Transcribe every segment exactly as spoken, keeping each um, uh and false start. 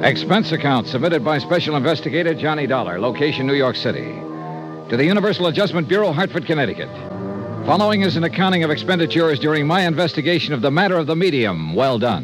Expense account submitted by Special Investigator Johnny Dollar, location New York City. To the Universal Adjustment Bureau, Hartford, Connecticut. Following is an accounting of expenditures during my investigation of the matter of the medium. Well done.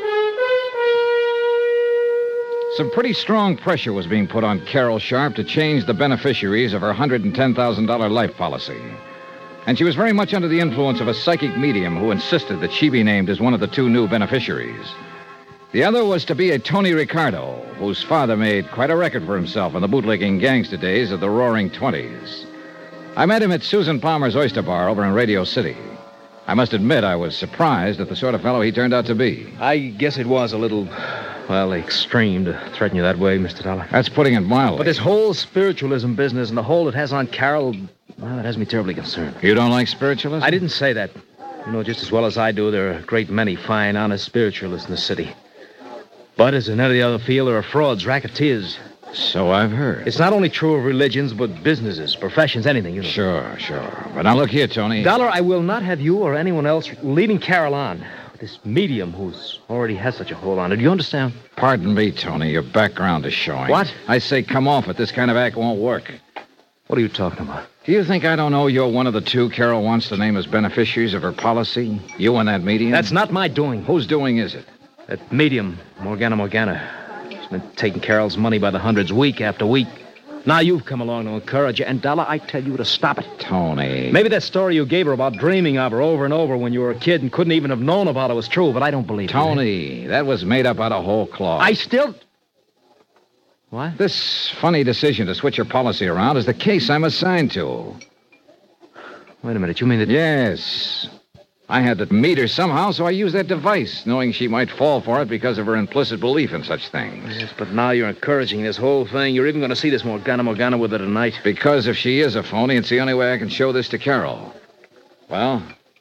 Some pretty strong pressure was being put on Carol Sharp to change the beneficiaries of her one hundred ten thousand dollars life policy. And she was very much under the influence of a psychic medium who insisted that she be named as one of the two new beneficiaries. The other was to be a Tony Ricardo, whose father made quite a record for himself in the bootlegging gangster days of the Roaring Twenties. I met him at Susan Palmer's Oyster Bar over in Radio City. I must admit I was surprised at the sort of fellow he turned out to be. I guess it was a little, well, extreme to threaten you that way, Mister Dollar. That's putting it mildly. But this whole spiritualism business and the hold it has on Carol, well, it has me terribly concerned. You don't like spiritualism? I didn't say that. You know just as well as I do, there are a great many fine, honest spiritualists in the city. But as in any other field, there are frauds, racketeers. So I've heard. It's not only true of religions, but businesses, professions, anything, you know. Sure, sure. But now look here, Tony. Dollar, I will not have you or anyone else leading Carol on. This medium who's already has such a hold on her. Do you understand? Pardon me, Tony. Your background is showing. What? I say come off it. This kind of act won't work. What are you talking about? Do you think I don't know you're one of the two Carol wants to name as beneficiaries of her policy? You and that medium? That's not my doing. Whose doing is it? That medium, Morgana Morgana. She's been taking Carol's money by the hundreds week after week. Now you've come along to encourage her, and Dollar, I tell you to stop it. Tony. Maybe that story you gave her about dreaming of her over and over when you were a kid and couldn't even have known about it was true, but I don't believe it. Tony, that was made up out of whole cloth. I still... What? This funny decision to switch your policy around is the case I'm assigned to. Wait a minute, you mean that... Yes. I had to meet her somehow, so I used that device, knowing she might fall for it because of her implicit belief in such things. Yes, but now you're encouraging this whole thing. You're even going to see this Morgana Morgana with her tonight. Because if she is a phony, it's the only way I can show this to Carol. Well?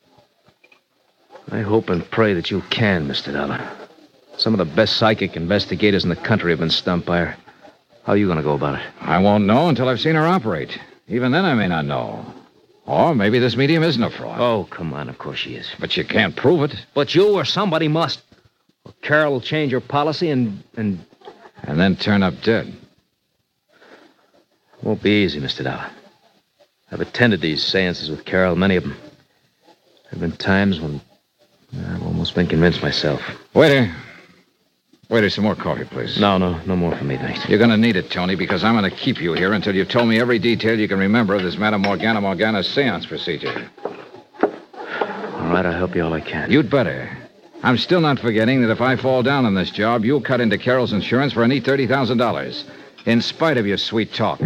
I hope and pray that you can, Mister Dollar. Some of the best psychic investigators in the country have been stumped by her. How are you going to go about it? I won't know until I've seen her operate. Even then, I may not know. Or maybe this medium isn't a fraud. Oh, come on. Of course she is. But you can't prove it. But you or somebody must. Or Carol will change her policy and... And, and then turn up dead. Won't be easy, Mister Dollar. I've attended these seances with Carol, many of them. There have been times when I've almost been convinced myself. Waiter. Waiter, some more coffee, please. No, no, no more for me, thanks. You're going to need it, Tony, because I'm going to keep you here until you've told me every detail you can remember of this Madame Morgana Morgana seance procedure. All right, I'll help you all I can. You'd better. I'm still not forgetting that if I fall down on this job, you'll cut into Carol's insurance for a neat thirty thousand dollars, in spite of your sweet talk.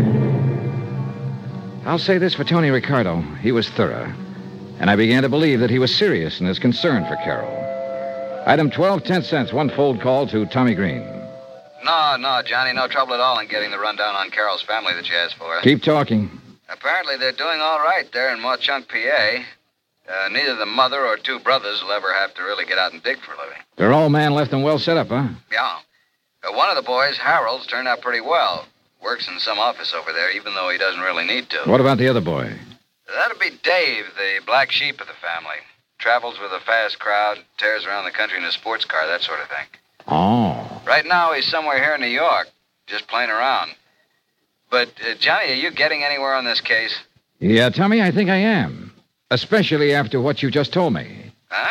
I'll say this for Tony Ricardo. He was thorough, and I began to believe that he was serious in his concern for Carol. Item twelve, ten cents, one fold call to Tommy Green. No, no, Johnny, no trouble at all in getting the rundown on Carol's family that you asked for. Keep talking. Apparently they're doing all right there in Mauchunk, P A. Uh, neither the mother or two brothers will ever have to really get out and dig for a living. They're all man left and well set up, huh? Yeah. Uh, one of the boys, Harold's, turned out pretty well. Works in some office over there, even though he doesn't really need to. What about the other boy? That'd be Dave, the black sheep of the family. Travels with a fast crowd, tears around the country in a sports car, that sort of thing. Oh. Right now, he's somewhere here in New York, just playing around. But, uh, Johnny, are you getting anywhere on this case? Yeah, Tommy, I think I am. Especially after what you just told me. Huh?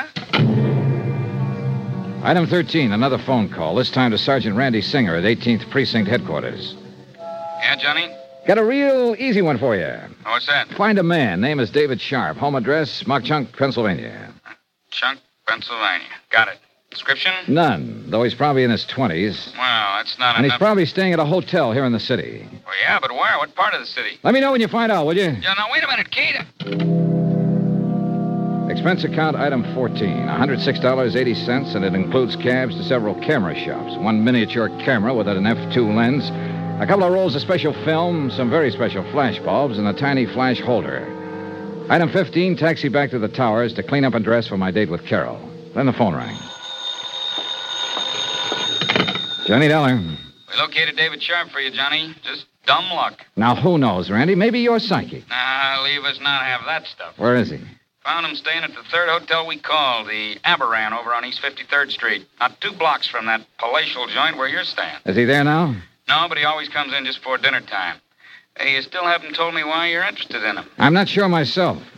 Item thirteen, another phone call, this time to Sergeant Randy Singer at eighteenth Precinct Headquarters. Yeah, Johnny? Got a real easy one for you. What's that? Find a man. Name is David Sharp. Home address, Mauchunk, Pennsylvania. Chunk, Pennsylvania. Got it. Description? None, though he's probably in his twenties. Well, that's not And enough. he's probably staying at a hotel here in the city. Well, yeah, but where? What part of the city? Let me know when you find out, will you? Yeah, now, wait a minute, Kate. Expense account item fourteen, one hundred six dollars and eighty cents, and it includes cabs to several camera shops. One miniature camera with an F two lens, a couple of rolls of special film, some very special flash bulbs, and a tiny flash holder. Item fifteen, taxi back to the towers to clean up and dress for my date with Carol. Then the phone rang. Johnny Dollar. We located David Sharp for you, Johnny. Just dumb luck. Now, who knows, Randy? Maybe you're psychic. Nah, leave us not have that stuff. Where is he? Found him staying at the third hotel we called, the Aberan over on East fifty-third Street. Not two blocks from that palatial joint where you're staying. Is he there now? No, but he always comes in just before dinner time. Hey, you still haven't told me why you're interested in him. I'm not sure myself.